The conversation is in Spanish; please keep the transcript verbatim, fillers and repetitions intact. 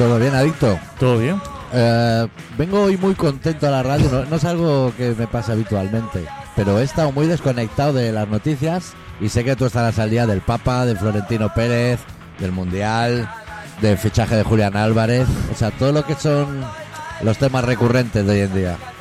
¿Todo bien, Adicto? ¿Todo bien? Eh, vengo hoy muy contento a la radio, no, no es algo que me pasa habitualmente, pero he estado muy desconectado de las noticias y sé que tú estarás al día del Papa, de Florentino Pérez, del Mundial, del fichaje de Julián Álvarez, o sea, todo lo que son los temas recurrentes de hoy en día.